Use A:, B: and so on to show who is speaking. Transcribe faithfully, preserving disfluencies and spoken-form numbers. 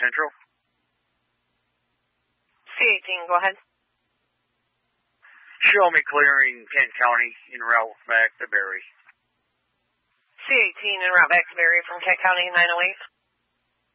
A: Central.
B: C eighteen, go ahead.
A: Show me clearing Kent County en route back to Berry.
B: C eighteen en route back to Berry from Kent County nine oh eight.